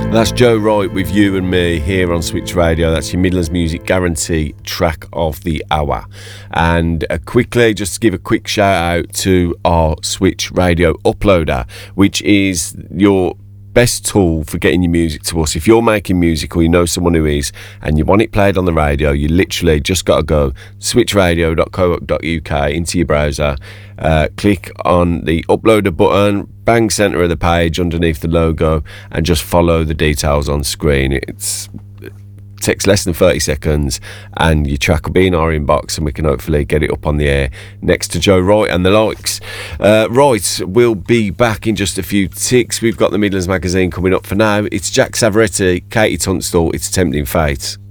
That's Joe Wright with You and Me here on Switch Radio. That's your Midlands Music Guarantee track of the hour. And quickly, just to give a quick shout out to our Switch Radio uploader, which is your best tool for getting your music to us. If you're making music or you know someone who is and you want it played on the radio, you literally just got to go switchradio.co.uk into your browser, click on the uploader button, bang centre of the page underneath the logo, and just follow the details on screen. It takes less than 30 seconds and your track will be in our inbox, and we can hopefully get it up on the air next to Joe Wright and the likes. Right, we'll be back in just a few ticks. We've got the Midlands Magazine coming up. For now, it's Jack Savaretti, Katie Tunstall, It's Tempting Fate.